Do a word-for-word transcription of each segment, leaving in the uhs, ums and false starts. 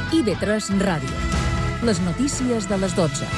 I V tres Ràdio. Les notícies de les dotze.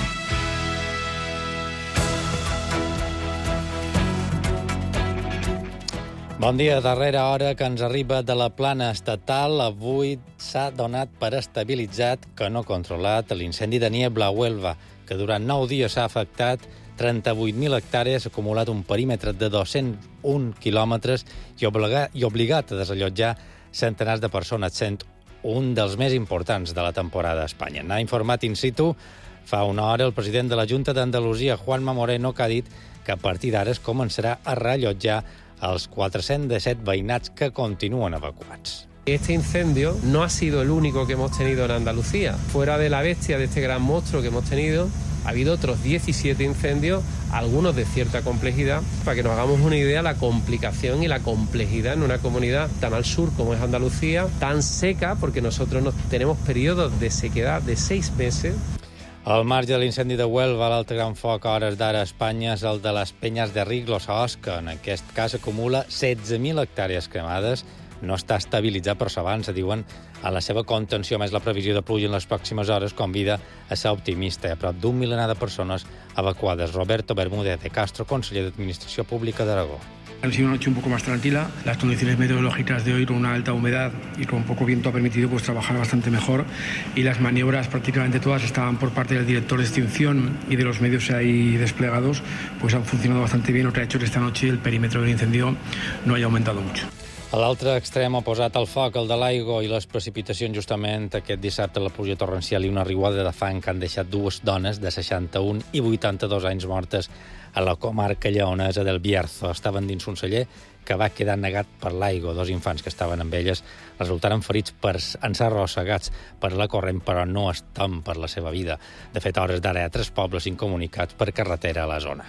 Bon dia. Darrera hora que ens arriba de la plana estatal. Avui s'ha donat per estabilitzat, que no controlat, l'incendi de Niebla a Huelva, que durant nou dies s'ha afectat trenta-vuit mil hectàrees, ha acumulat un perímetre de dos-cents un quilòmetres i, obligat, i obligat a desallotjar centenars de persones, sent un dels més importants de la temporada a Espanya. N'ha informat in situ fa una hora el president de la Junta d'Andalusia, Juanma Moreno, que ha dit que a partir d'ara es començarà a reallotjar els quatre-cents disset veïnats que continuen evacuats. Este incendio no ha sido el único que hemos tenido en Andalucía. Fuera de la bestia, de este gran monstruo que hemos tenido, ha habido otros diecisiete incendios, algunos de cierta complejidad. Para que nos hagamos una idea, la complicación y la complejidad en una comunidad tan al sur como es Andalucía, tan seca, porque nosotros no, tenemos periodos de sequedad de seis meses. Al marge de l'incendi de Huelva, l'altre gran foc a hores d'ara a Espanya és el de les penyes de Riglos a Osca. En aquest cas acumula setze mil hectàrees cremades. No està estabilitzat, però s'avança, diuen, a la seva contenció. Més la previsió de pluja en les pròximes hores convida a ser optimista. Hi ha prop d'un milenar de persones evacuades. Roberto Bermúdez de Castro, conseller d'Administració Pública d'Aragó. Ha sido una noche un poco más tranquila. Las condiciones meteorológicas de hoy, con una alta humedad y con poco viento, ha permitido pues trabajar bastante mejor, y las maniobras prácticamente todas estaban por parte del director de extinción y de los medios ahí desplegados, pues han funcionado bastante bien, lo que ha hecho que esta noche el perímetro del incendio no haya aumentado mucho. A l'altre extrem oposat al foc, el de l'aigua i les precipitacions, justament aquest dissabte la pluja torrencial i una riuada de fang que han deixat dues dones de seixanta-un i vuitanta-dos anys mortes a la comarca lleonesa del Bierzo. Estaven dins un celler que va quedar negat per l'aigua. Dos infants que estaven amb elles resultaren ferits per en ser arrossegats per la corrent, però no estan per la seva vida. De fet, a hores d'ara hi ha tres pobles incomunicats per carretera a la zona.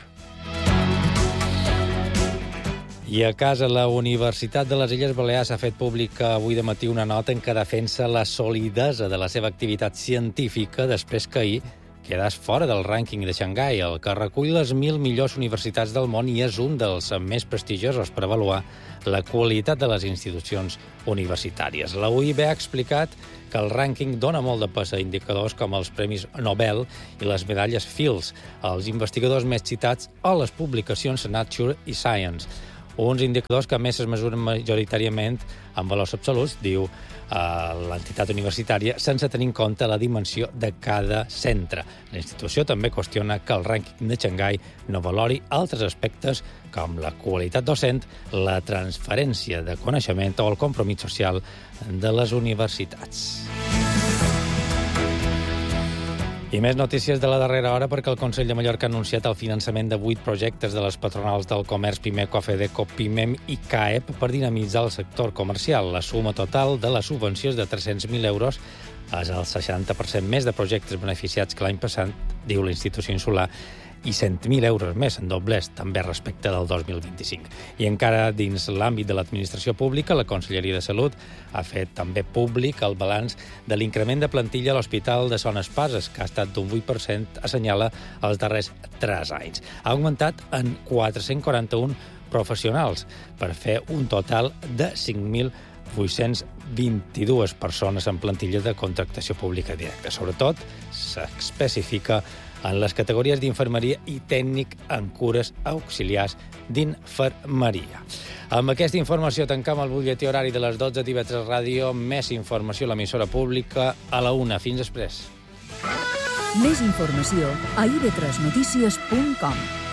I a casa, la Universitat de les Illes Balears ha fet pública avui de matí una nota en què defensa la solidesa de la seva activitat científica després que ahir quedàs fora del rànquing de Xangai, el que recull les mil millors universitats del món i és un dels més prestigiosos per avaluar la qualitat de les institucions universitàries. La U I B ha explicat que el rànquing dona molt de pes a indicadors com els Premis Nobel i les medalles Fields, els investigadors més citats o les publicacions Nature i Science. Uns indicadors que a més es mesuren majoritàriament en valors absoluts, diu eh, l'entitat universitària, sense tenir en compte la dimensió de cada centre. La institució també qüestiona que el rànquing de Xangai no valori altres aspectes com la qualitat docent, la transferència de coneixement o el compromís social de les universitats. I més notícies de la darrera hora, perquè el Consell de Mallorca ha anunciat el finançament de vuit projectes de les patronals del comerç Pimec, Ofedeco, Pimem i C A E P per dinamitzar el sector comercial. La suma total de les subvencions de tres-cents mil euros és el seixanta per cent més de projectes beneficiats que l'any passat, diu la institució insular, i cent mil euros més en doblers, també respecte del dos mil vint-i-cinc. I encara dins l'àmbit de l'administració pública, la Conselleria de Salut ha fet també públic el balanç de l'increment de plantilla a l'Hospital de Son Espases, que ha estat d'un vuit per cent, assenyala, els darrers tres anys. Ha augmentat en quatre-cents quaranta-un professionals, per fer un total de cinc mil vuit-cents vint-i-dues persones en plantilla de contractació pública directa. Sobretot, s'especifica en les categories d'infermeria i tècnic en cures auxiliars d'infermeria. Amb aquesta informació tancam el butlletí horari de les dotze d'I V tres Ràdio. Més informació a l'emissora pública a la una. Fins després. Més informació a i ve tres notícies punt com.